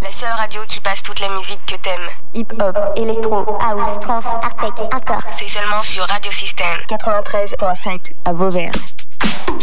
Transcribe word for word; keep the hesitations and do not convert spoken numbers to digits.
La seule radio qui passe toute la musique que t'aimes. Hip-hop, électro, house, trance, hardtech, hardcore. C'est seulement sur Radio Système. quatre-vingt-treize virgule sept à Vauvert.